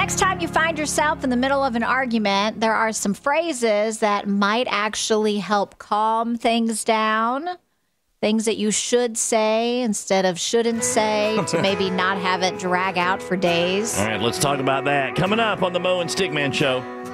Next time you find yourself in the middle of an argument, there are some phrases that might actually help calm things down. Things that you should say instead of shouldn't say to maybe not have it drag out for days. All right, let's talk about that. Coming up on the Mo and Stickman Show.